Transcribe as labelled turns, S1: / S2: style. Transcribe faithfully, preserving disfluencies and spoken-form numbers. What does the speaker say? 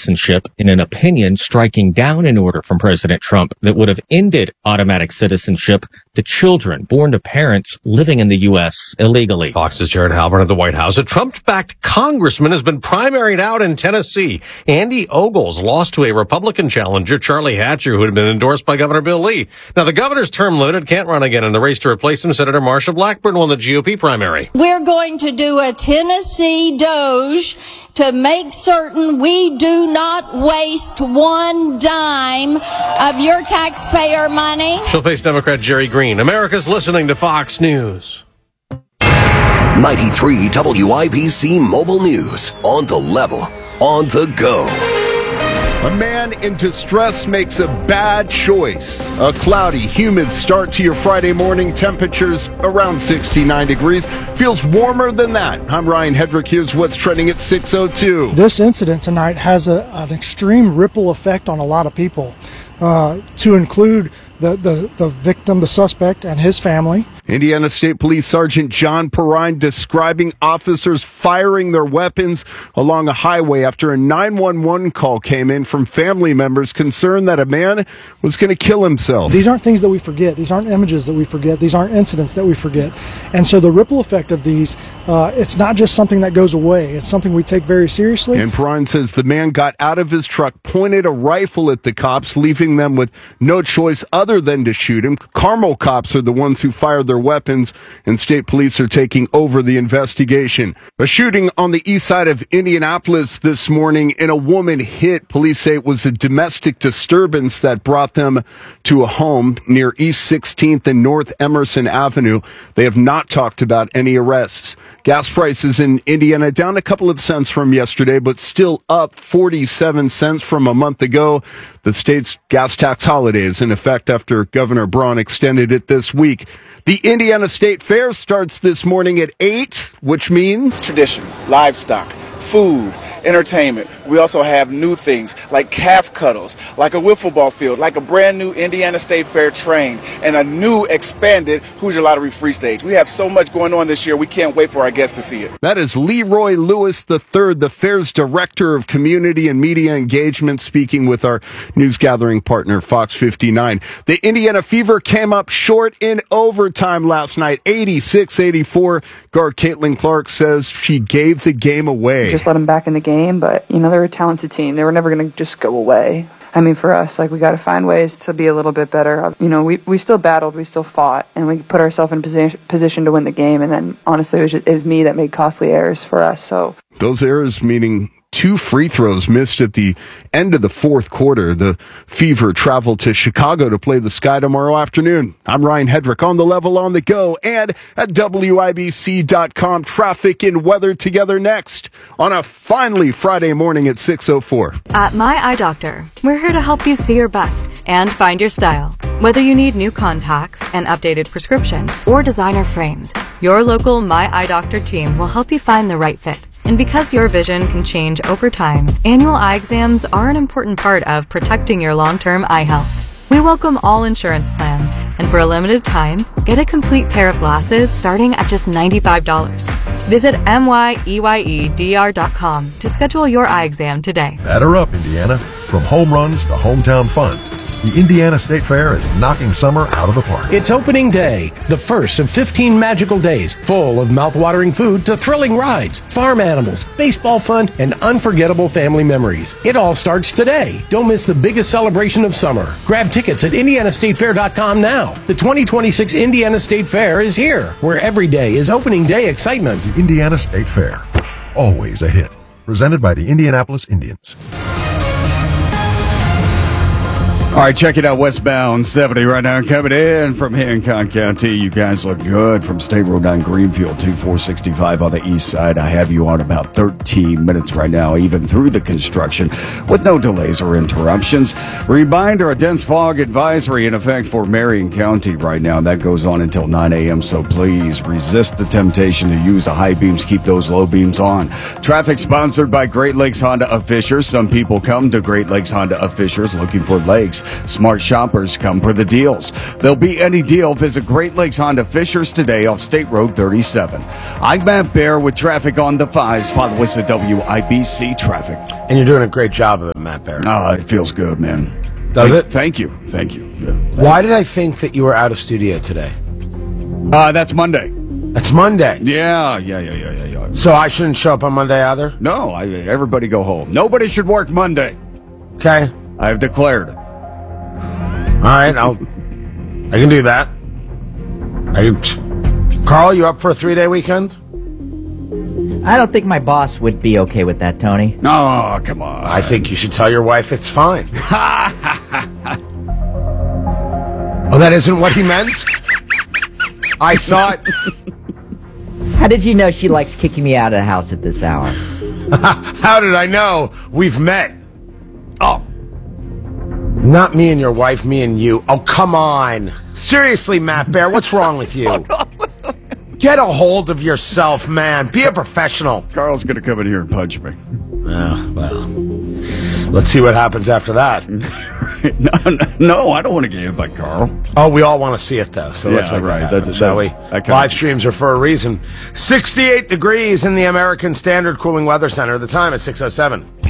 S1: citizenship in an opinion striking down an order from President Trump that would have ended automatic citizenship to children born to parents living in the U S illegally.
S2: Fox's Jared Halpern at the White House. A Trump-backed congressman has been primaried out in Tennessee. Andy Ogles lost to a Republican challenger, Charlie Hatcher, who had been endorsed by Governor Bill Lee. Now, the governor's term limited, can't run again in the race to replace him. Senator Marsha Blackburn won the G O P primary.
S3: We're going to do a Tennessee Doge to make certain we do not waste one dime of your taxpayer money.
S2: She'll face Democrat Jerry Green. America's listening to Fox News.
S4: ninety-three W I B C Mobile News. On the level, on the go.
S5: A man in distress makes a bad choice. A cloudy, humid start to your Friday morning. Temperatures around sixty-nine degrees. Feels warmer than that. I'm Ryan Hedrick. Here's what's trending at six oh two.
S6: This incident tonight has a, an extreme ripple effect on a lot of people, uh, to include the, the, the victim, the suspect, and his family.
S5: Indiana State Police Sergeant John Perrine describing officers firing their weapons along a highway after a nine one one call came in from family members concerned that a man was going to kill himself.
S6: These aren't things that we forget. These aren't images that we forget. These aren't incidents that we forget. And so the ripple effect of these, uh, it's not just something that goes away. It's something we take very seriously.
S5: And Perrine says the man got out of his truck, pointed a rifle at the cops, leaving them with no choice other than to shoot him. Carmel cops are the ones who fired their weapons, and state police are taking over the investigation. A shooting on the east side of Indianapolis this morning, and a woman hit. Police say it was a domestic disturbance that brought them to a home near East sixteenth and North Emerson Avenue. They have not talked about any arrests. Gas prices in Indiana down a couple of cents from yesterday, but still up forty-seven cents from a month ago. The state's gas tax holiday is in effect after Governor Braun extended it this week. The Indiana State Fair starts this morning at eight, which means
S7: tradition, livestock, food, entertainment. We also have new things like calf cuddles, like a wiffle ball field, like a brand new Indiana State Fair train, and a new expanded Hoosier Lottery free stage. We have so much going on this year, we can't wait for our guests to see it.
S5: That is Leroy Lewis the third, the fair's Director of Community and Media Engagement, speaking with our news gathering partner, Fox fifty-nine. The Indiana Fever came up short in overtime last night, eighty-six eighty-four. Guard Caitlin Clark says she gave the game away.
S8: Just let them back in the game, but, you know, they're a talented team. They were never going to just go away. I mean, for us, like, we got to find ways to be a little bit better. You know, we, we still battled, we still fought, and we put ourselves in posi- position to win the game. And then, honestly, it was, just, it was me that made costly errors for us. So
S5: those errors meaning two free throws missed at the end of the fourth quarter. The Fever travel to Chicago to play the Sky tomorrow afternoon. I'm Ryan Hedrick, on the level, on the go, and at W I B C dot com. Traffic and weather together next on a finally Friday morning at six oh four.
S9: At My Eye Doctor, we're here to help you see your best and find your style. Whether you need new contacts, an updated prescription, or designer frames, your local My Eye Doctor team will help you find the right fit. And because your vision can change over time, annual eye exams are an important part of protecting your long-term eye health. We welcome all insurance plans, and for a limited time, get a complete pair of glasses starting at just ninety-five dollars. Visit M Y E Y E D R dot com to schedule your eye exam today.
S10: Batter up, Indiana. From home runs to hometown fun, the Indiana State Fair is knocking summer out of the park.
S11: It's opening day, the first of fifteen magical days, full of mouth-watering food to thrilling rides, farm animals, baseball fun, and unforgettable family memories. It all starts today. Don't miss the biggest celebration of summer. Grab tickets at Indiana State Fair dot com now. The twenty twenty-six Indiana State Fair is here, where every day is opening day excitement.
S10: The Indiana State Fair, always a hit. Presented by the Indianapolis Indians.
S12: All right, check it out. Westbound seventy right now coming in from Hancock County. You guys look good from State Road nine Greenfield two four sixty-five on the east side. I have you on about thirteen minutes right now, even through the construction, with no delays or interruptions. Reminder, a dense fog advisory in effect for Marion County right now. That goes on until nine a.m., so please resist the temptation to use the high beams. Keep those low beams on. Traffic sponsored by Great Lakes Honda of Fishers. Some people come to Great Lakes Honda of Fishers looking for lakes. prices. Smart shoppers come for the deals. There'll be any deal. Visit Great Lakes Honda Fishers today off State Road thirty-seven. I'm Matt Bear with traffic on the fives. Follow us at W I B C Traffic.
S13: And you're doing a great job of it, Matt Bear.
S12: Oh, it feels good, man.
S13: Does
S12: Thank,
S13: it?
S12: Thank you. Thank you. Yeah.
S13: Why did I think that you were out of studio today?
S12: Uh, that's Monday.
S13: That's Monday.
S12: Yeah, yeah, yeah, yeah, yeah, yeah.
S13: So I shouldn't show up on Monday either?
S12: No, I, everybody go home. Nobody should work Monday.
S13: Okay.
S12: I have declared. All
S13: right, I'll. I can do that. I, Carl, you up for a three-day weekend?
S14: I don't think my boss would be okay with that, Tony.
S12: Oh, come on.
S13: I think you should tell your wife it's fine. Oh, that isn't what he meant? I thought...
S14: How did you know she likes kicking me out of the house at this hour?
S13: How did I know? We've met.
S12: Oh.
S13: Not me and your wife, me and you. Oh, come on. Seriously, Matt Bear, what's wrong with you? Get a hold of yourself, man. Be a professional.
S12: Carl's going to come in here and punch me.
S13: Oh, well. Let's see what happens after that.
S12: no, no, no, I don't want to get hit by Carl.
S13: Oh, we all want to see it, though. So
S12: yeah,
S13: let's make
S12: right.
S13: that happen,
S12: that's,
S13: shall
S12: that's,
S13: we?
S12: that
S13: Live streams are for a reason. sixty-eight degrees in the American Standard Cooling Weather Center. The time is six oh seven.